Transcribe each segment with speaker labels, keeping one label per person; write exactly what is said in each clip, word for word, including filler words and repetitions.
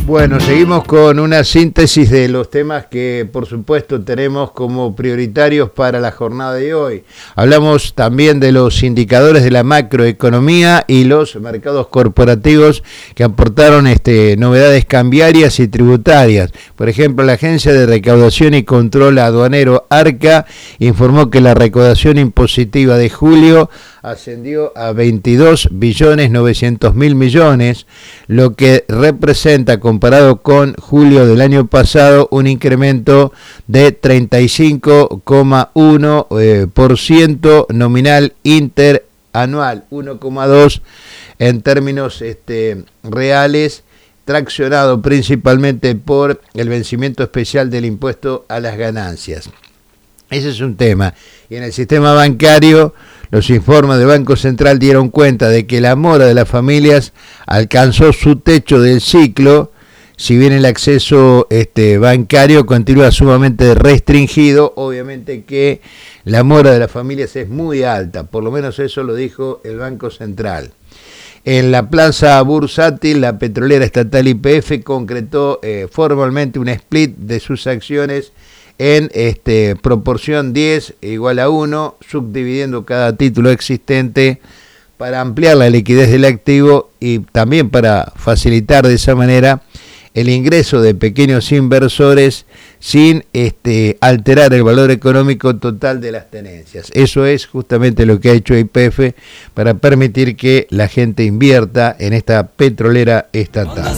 Speaker 1: Bueno, seguimos con una síntesis de los temas que, por supuesto, tenemos como prioritarios para la jornada de hoy. Hablamos también de los indicadores de la macroeconomía y los mercados corporativos que aportaron este, novedades cambiarias y tributarias. Por ejemplo, la Agencia de Recaudación y Control Aduanero, ARCA, informó que la recaudación impositiva de julio ascendió a veintidós billones novecientos mil millones, lo que representa, comparado con julio del año pasado, un incremento de treinta y cinco coma uno por ciento nominal interanual, uno coma dos en términos este, reales, traccionado principalmente por el vencimiento especial del impuesto a las ganancias. Ese es un tema. Y en el sistema bancario, los informes del Banco Central dieron cuenta de que la mora de las familias alcanzó su techo del ciclo, si bien el acceso este, bancario continúa sumamente restringido. Obviamente que la mora de las familias es muy alta, por lo menos eso lo dijo el Banco Central. En la plaza bursátil, la petrolera estatal Y P F concretó eh, formalmente un split de sus acciones en este, proporción diez igual a uno, subdividiendo cada título existente para ampliar la liquidez del activo y también para facilitar de esa manera el ingreso de pequeños inversores sin este, alterar el valor económico total de las tenencias. Eso es justamente lo que ha hecho Y P F para permitir que la gente invierta en esta petrolera estatal.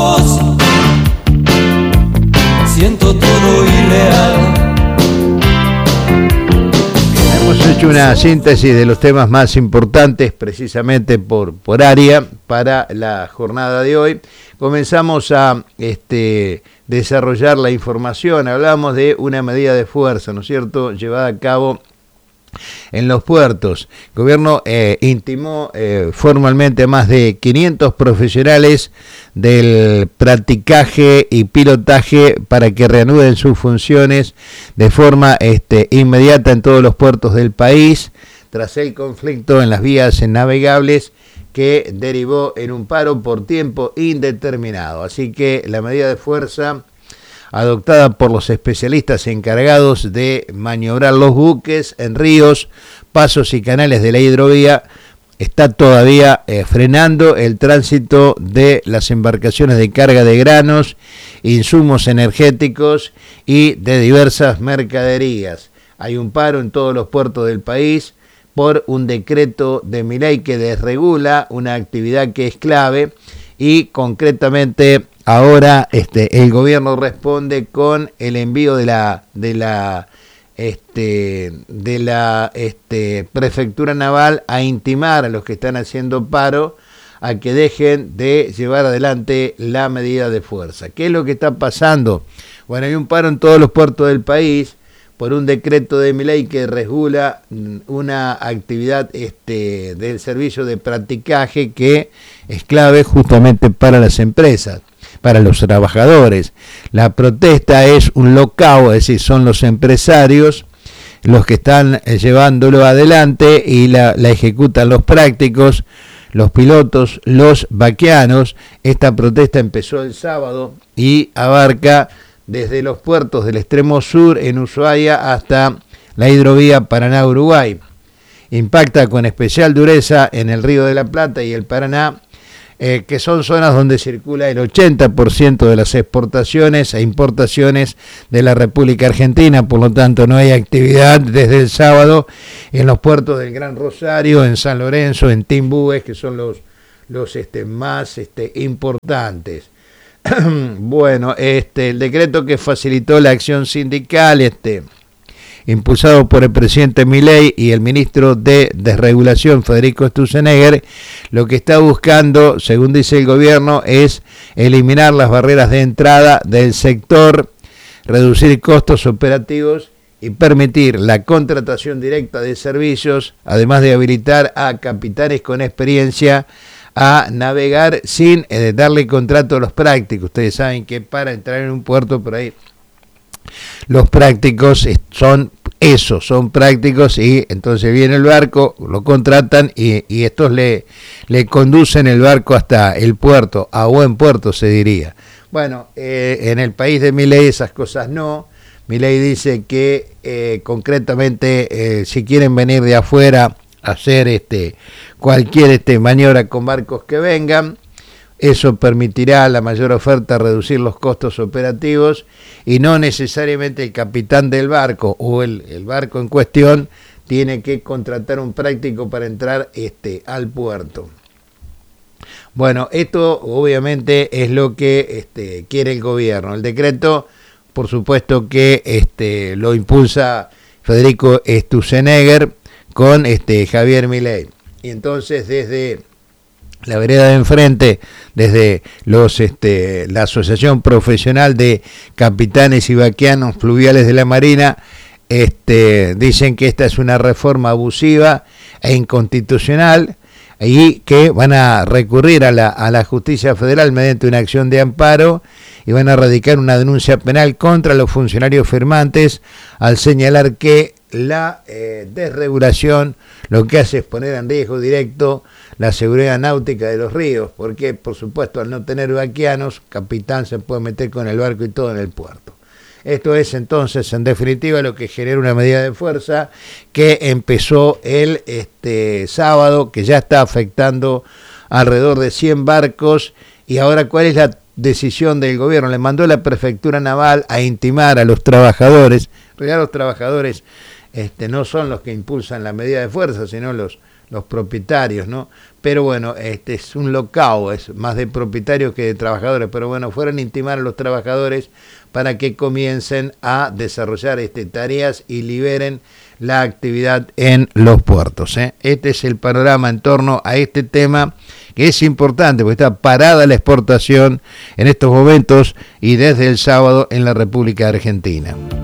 Speaker 1: Siento todo irreal. Hemos hecho una síntesis de los temas más importantes precisamente por, por área para la jornada de hoy. Comenzamos a este, desarrollar la información. Hablamos de una medida de fuerza, ¿no es cierto?, llevada a cabo en los puertos. El gobierno eh, intimó eh, formalmente a más de quinientos profesionales del practicaje y pilotaje para que reanuden sus funciones de forma este, inmediata en todos los puertos del país, tras el conflicto en las vías navegables que derivó en un paro por tiempo indeterminado. Así que la medida de fuerza adoptada por los especialistas encargados de maniobrar los buques en ríos, pasos y canales de la hidrovía, está todavía eh, frenando el tránsito de las embarcaciones de carga de granos, insumos energéticos y de diversas mercaderías. Hay un paro en todos los puertos del país por un decreto de Milei que desregula una actividad que es clave y concretamente ahora este, el gobierno responde con el envío de la de la este de la este, prefectura naval a intimar a los que están haciendo paro a que dejen de llevar adelante la medida de fuerza. ¿Qué es lo que está pasando? Bueno, hay un paro en todos los puertos del país por un decreto de Milei que regula una actividad este, del servicio de practicaje que es clave justamente para las empresas, para los trabajadores. La protesta es un locao, es decir, son los empresarios los que están llevándolo adelante y la, la ejecutan los prácticos, los pilotos, los vaqueanos. Esta protesta empezó el sábado y abarca desde los puertos del extremo sur en Ushuaia hasta la hidrovía Paraná-Uruguay. Impacta con especial dureza en el Río de la Plata y el Paraná, eh, que son zonas donde circula el ochenta por ciento de las exportaciones e importaciones de la República Argentina. Por lo tanto, no hay actividad desde el sábado en los puertos del Gran Rosario, en San Lorenzo, en Timbúes, que son los, los este, más este, importantes. Bueno, este, el decreto que facilitó la acción sindical, este, impulsado por el presidente Milei y el ministro de Desregulación, Federico Sturzenegger, lo que está buscando, según dice el gobierno, es eliminar las barreras de entrada del sector, reducir costos operativos y permitir la contratación directa de servicios, además de habilitar a capitanes con experiencia a navegar sin eh, darle contrato a los prácticos. Ustedes saben que para entrar en un puerto por ahí los prácticos son eso, son prácticos y entonces viene el barco, lo contratan y, y estos le, le conducen el barco hasta el puerto, a buen puerto se diría. Bueno, eh, en el país de Milei esas cosas no. Milei dice que eh, concretamente eh, si quieren venir de afuera a hacer este, cualquier este, maniobra con barcos que vengan, eso permitirá la mayor oferta, reducir los costos operativos y no necesariamente el capitán del barco o el, el barco en cuestión tiene que contratar un práctico para entrar este, al puerto. Bueno, esto obviamente es lo que este, quiere el gobierno. El decreto, por supuesto que este, lo impulsa Federico Sturzenegger con este, Javier Milei. Y entonces desde la vereda de enfrente, desde los este, la Asociación Profesional de Capitanes y Vaqueanos Fluviales de la Marina, este, dicen que esta es una reforma abusiva e inconstitucional y que van a recurrir a la, a la justicia federal mediante una acción de amparo y van a radicar una denuncia penal contra los funcionarios firmantes al señalar que la eh, desregulación lo que hace es poner en riesgo directo la seguridad náutica de los ríos, porque por supuesto al no tener vaqueanos, capitán se puede meter con el barco y todo en el puerto. Esto es entonces en definitiva lo que genera una medida de fuerza que empezó el este sábado, que ya está afectando alrededor de cien barcos. Y ahora, ¿cuál es la decisión del gobierno? Le mandó la prefectura naval a intimar a los trabajadores. En realidad los trabajadores este, no son los que impulsan la medida de fuerza, sino los, los propietarios, ¿no? Pero bueno, este es un locao, es más de propietarios que de trabajadores, pero bueno, fueron a intimar a los trabajadores para que comiencen a desarrollar este, tareas y liberen la actividad en los puertos, ¿eh? Este es el panorama en torno a este tema, que es importante, porque está parada la exportación en estos momentos y desde el sábado en la República Argentina.